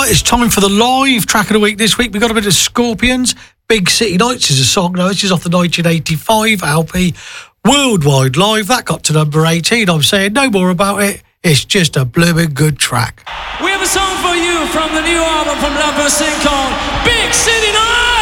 Right, it's time for the live track of the week. This week we've got a bit of Scorpions. Big City Nights is a song. Now, this is off the 1985 LP Worldwide Live. That got to number 18. I'm saying no more about it. It's just a blooming good track. We have a song for you from the new album from Love Sing called Big City Nights.